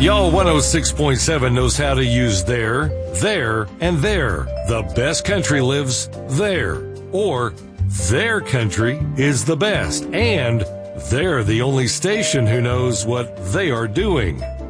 Y'all 106.7 knows how to use there, and there. The best country lives there. Or their country is the best. And they're the only station who knows what they are doing.